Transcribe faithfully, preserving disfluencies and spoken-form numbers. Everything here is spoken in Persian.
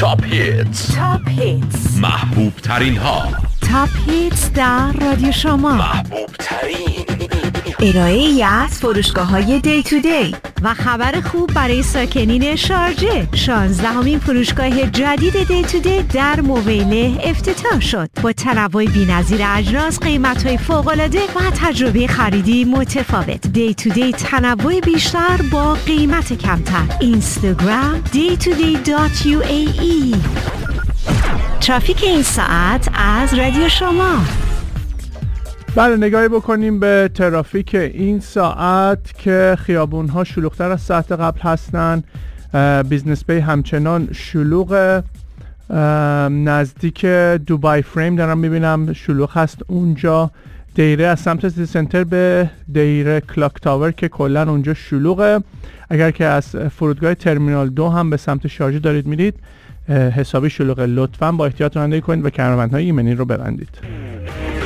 تاپ هیتز. تاپ هیتز، محبوب ترین ها. تاپ هیتز در رادیو شما. محبوب ترین ارائه ای از فروشگاه های دی تو دی و خبر خوب برای ساکنین شارجه. شانزدهمین فروشگاه جدید دی تو دی در مویله افتتاح شد با تنوع بی‌نظیر اجناس، قیمت‌های فوق‌العاده و تجربه خریدی متفاوت. دی تو دی تنوع بیشتر با قیمت کمتر. اینستاگرام دی تو دی دات یو ای ای. ترافیک این ساعت از رادیو شما. بله، نگاهی بکنیم به ترافیک این ساعت که خیابون‌ها شلوغ‌تر از ساعت قبل هستن. بیزنس بی همچنان شلوغ، نزدیک دوبای فریم دارم میبینم شلوغ هست اونجا. دیره از سمت سیتی سنتر به دیره کلاک تاور که کلن اونجا شلوغه. اگر که از فرودگاه ترمینال دو هم به سمت شارجه دارید میرید حسابی شلوغه. لطفاً با احتیاط رانندگی کنید و کمربندهای ایمنی رو ببندید.